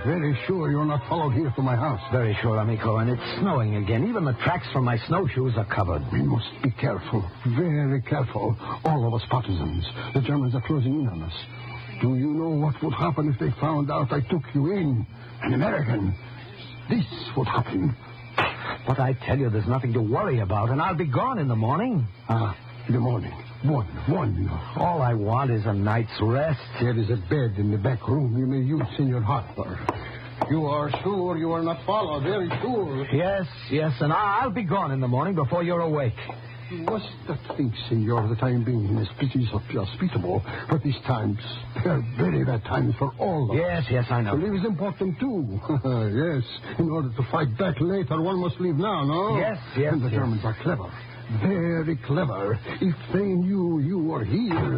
very sure you're not followed here to my house? Very sure, amico, and it's snowing again. Even the tracks from my snowshoes are covered. We must be careful, very careful. All of us partisans. The Germans are closing in on us. Do you know what would happen if they found out I took you in? An American. This would happen. But I tell you, there's nothing to worry about, and I'll be gone in the morning. In the morning. One. All I want is a night's rest. There is a bed in the back room you may use, Senor Harper. You are sure you are not followed, very sure. Yes, and I'll be gone in the morning before you're awake. You must not think, Senor, that I am being hospitable, but these times, they're very bad times for all of us. Yes, I know. To leave is important, too. Yes, in order to fight back later, one must leave now, no? Yes. And the Germans are clever. Very clever. If they knew you were here...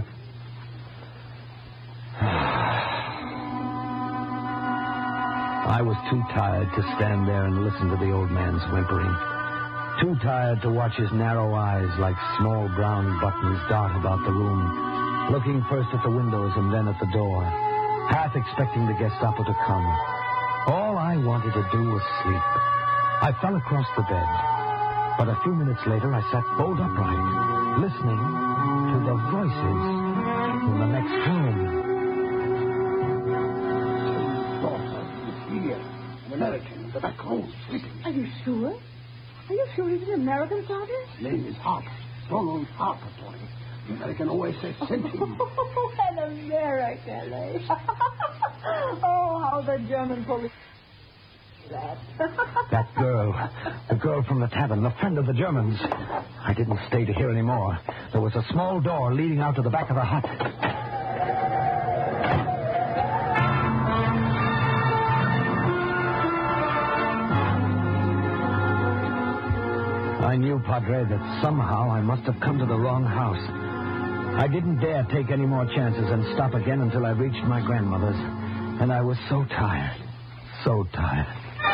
I was too tired to stand there and listen to the old man's whimpering. Too tired to watch his narrow eyes like small brown buttons dart about the room, looking first at the windows and then at the door, half expecting the Gestapo to come. All I wanted to do was sleep. I fell across the bed. But a few minutes later, I sat bolt upright, listening to the voices in the next room. Here, an American in the back room, sleeping. Are you sure? Are you sure he's an American, Father? His name is Harper. Donald Harper, Tony. The American always says sent him. An American, eh? Oh, how the German police... That girl, the girl from the tavern, the friend of the Germans. I didn't stay to hear any more. There was a small door leading out to the back of the hut. I knew, Padre, that somehow I must have come to the wrong house. I didn't dare take any more chances and stop again until I reached my grandmother's. And I was so tired. So tired.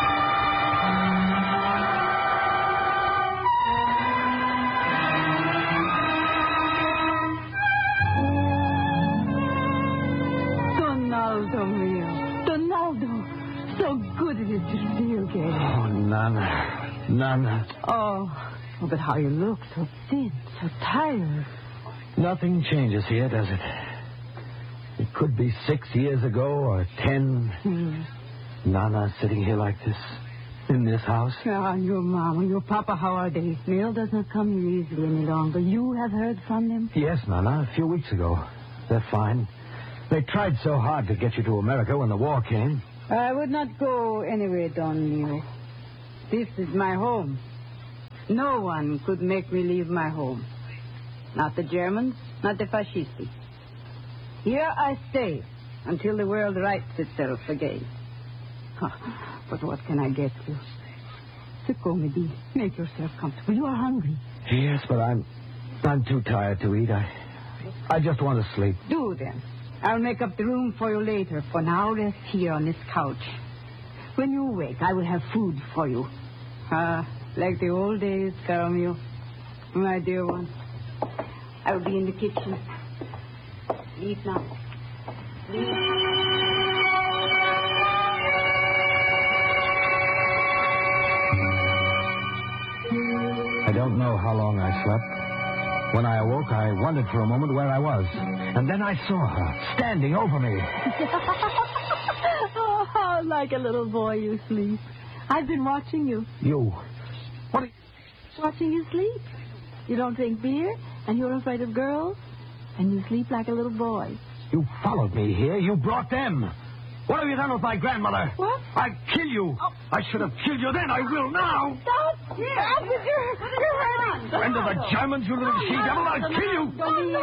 Donaldo, mio. Donaldo. So good it is to see you again. Oh, Nana. Oh, but how you look. So thin, so tired. Nothing changes here, does it? It could be 6 years ago or 10. Nana sitting here like this, in this house. Yeah, and your mom and your papa, how are they? Mail does not come here easily any longer. You have heard from them? Yes, Nana, a few weeks ago. They're fine. They tried so hard to get you to America when the war came. I would not go anywhere, Don Nino. This is my home. No one could make me leave my home. Not the Germans, not the fascisti. Here I stay until the world rights itself again. But what can I get you? So come, make yourself comfortable. You are hungry. Yes, but I'm too tired to eat. I just want to sleep. Do then. I'll make up the room for you later. For now, rest here on this couch. When you wake, I will have food for you. Like the old days, caro mio. My dear one. I will be in the kitchen. Eat now. Sleep. I don't know how long I slept. When I awoke, I wondered for a moment where I was. And then I saw her, standing over me. Oh, like a little boy you sleep. I've been watching you. You? What are you... Watching you sleep. You don't drink beer, and you're afraid of girls, and you sleep like a little boy. You followed me here. You brought them. What have you done with my grandmother? What? I'd kill you. Oh. I should have killed you then. I will now. Stop! Stop! You're hurting. Friend of the Germans, you little she-devil. I'll kill you.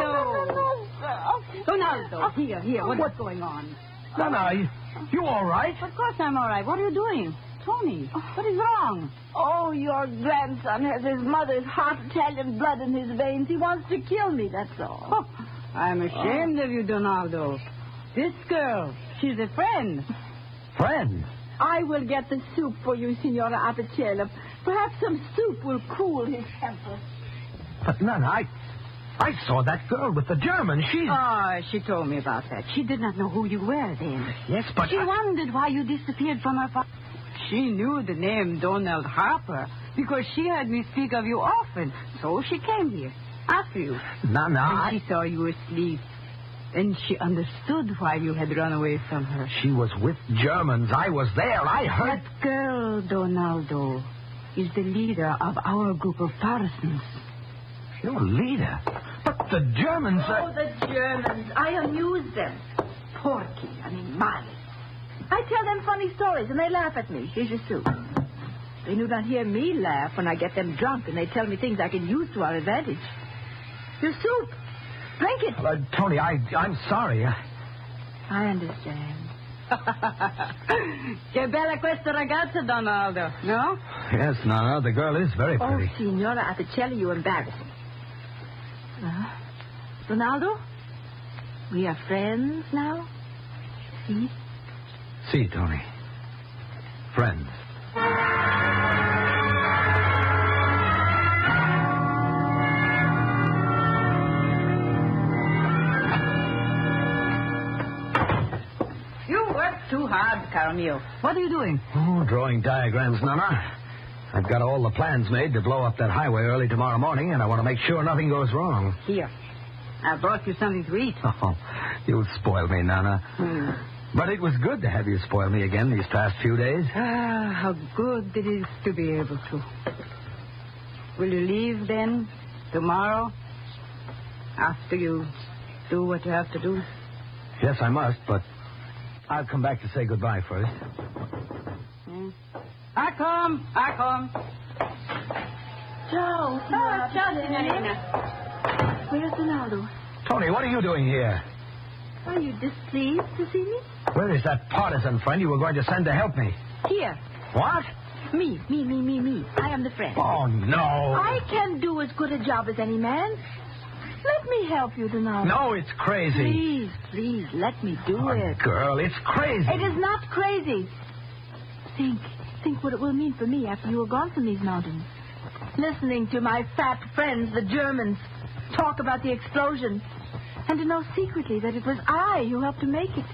Donaldo, here. What's going on? Nana, you all right? Of course I'm all right. What are you doing? Tony, what is wrong? Oh, your grandson has his mother's hot Italian blood in his veins. He wants to kill me, that's all. Oh, I'm ashamed of you, Donaldo. This girl, she's a friend. Friend? I will get the soup for you, Signora Apicella. Perhaps some soup will cool his temper. But, Nana, I saw that girl with the German. She told me about that. She did not know who you were then. Yes, but... She wondered why you disappeared from her father. She knew the name Donald Harper because she heard me speak of you often. So she came here after you. Nana, And she saw you asleep. And she understood why you had run away from her. She was with Germans. I was there. I heard... That girl, Donaldo, is the leader of our group of partisans. Your leader? But the Germans... Oh, the Germans. I amuse them. Porky, animales. I tell them funny stories, and they laugh at me. Here's your soup. They do not hear me laugh when I get them drunk, and they tell me things I can use to our advantage. Your soup. Drink it. Tony, I'm sorry. I understand. Che bella questa ragazza, Donaldo, no? Yes, Nana, the girl is very Oh, pretty. Signora Appicelli, you embarrass me. Ronaldo, we are friends now? See? See, Tony. Friends. You work too hard, Caramillo. What are you doing? Oh, drawing diagrams, Nana. I've got all the plans made to blow up that highway early tomorrow morning, and I want to make sure nothing goes wrong. Here. I brought you something to eat. Oh, you spoiled me, Nana. But it was good to have you spoil me again these past few days. Ah, how good it is to be able to. Will you leave then, tomorrow, after you do what you have to do? Yes, I must, but I'll come back to say goodbye first. I come. Ciao, Signora. Ciao, signorina. Where's Ronaldo? Tony, what are you doing here? Are you displeased to see me? Where is that partisan friend you were going to send to help me? Here. What? Me. I am the friend. Oh, no. I can do as good a job as any man. Let me help you, Donaldo. No, it's crazy. Please, let me do Oh, it. girl, it's crazy. It is not crazy. Think what it will mean for me after you are gone from these mountains. Listening to my fat friends, the Germans, talk about the explosion. And to know secretly that it was I who helped to make it.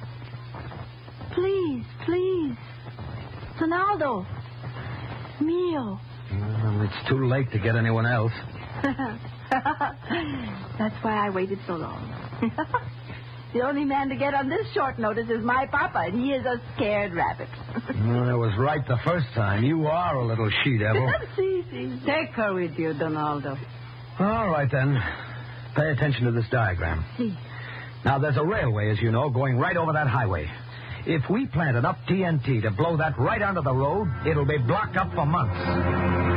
Please. Donaldo. Mio. Well, it's too late to get anyone else. That's why I waited so long. The only man to get on this short notice is my papa, and he is a scared rabbit. Well, I was right the first time. You are a little she-devil. See. Take her with you, Donaldo. All right, then. Pay attention to this diagram. See. Now, there's a railway, as you know, going right over that highway. If we plant enough TNT to blow that right onto the road, it'll be blocked up for months.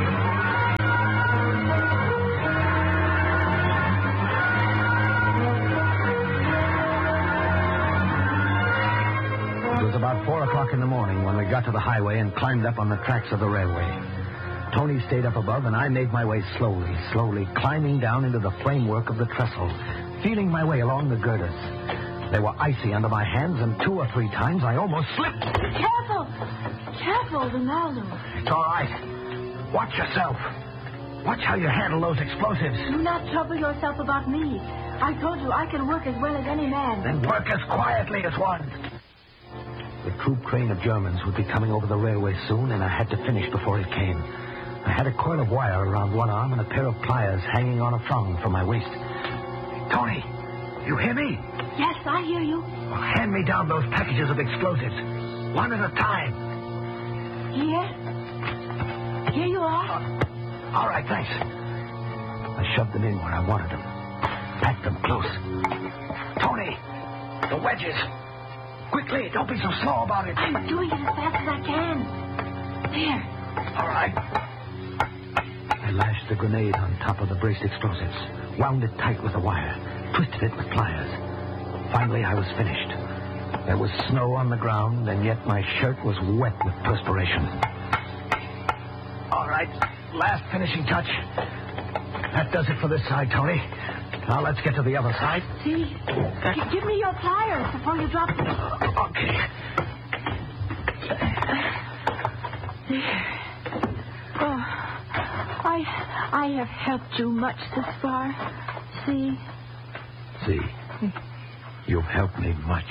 It was about 4 o'clock in the morning when we got to the highway and climbed up on the tracks of the railway. Tony stayed up above, and I made my way slowly, climbing down into the framework of the trestle, feeling my way along the girders. They were icy under my hands, and 2 or 3 times I almost slipped. Careful, Ronaldo. It's all right. Watch yourself. Watch how you handle those explosives. Do not trouble yourself about me. I told you I can work as well as any man. Then work as quietly as one. The troop train of Germans would be coming over the railway soon, and I had to finish before it came. I had a coil of wire around one arm and a pair of pliers hanging on a thong from my waist. Tony, you hear me? Yes, I hear you. Well, hand me down those packages of explosives, one at a time. Here you are. All right, thanks. I shoved them in where I wanted them. Packed them close. Tony, the wedges. Quickly, don't be so slow about it. I'm doing it as fast as I can. There. All right. I lashed the grenade on top of the braced explosives, wound it tight with a wire, twisted it with pliers. Finally, I was finished. There was snow on the ground, and yet my shirt was wet with perspiration. All right, last finishing touch. That does it for this side, Tony. Now let's get to the other side. See? Give me your pliers before you drop them. Okay. Oh, I have helped you much this far. See? See, you've helped me much.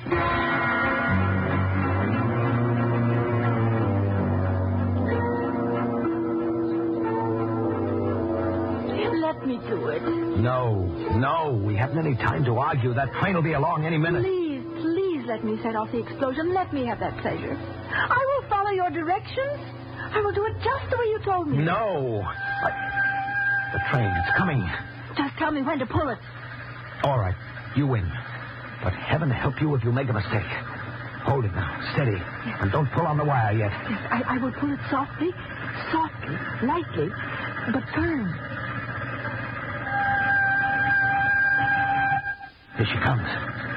Let me do it. No, we haven't any time to argue. That train will be along any minute. Please let me set off the explosion. Let me have that pleasure. I will follow your directions. I will do it just the way you told me. No. The train, it's coming. Just tell me when to pull it. All right, you win. But heaven help you if you make a mistake. Hold it now, steady. Yes. And don't pull on the wire yet. Yes, I will pull it softly, lightly, but firm. Here she comes.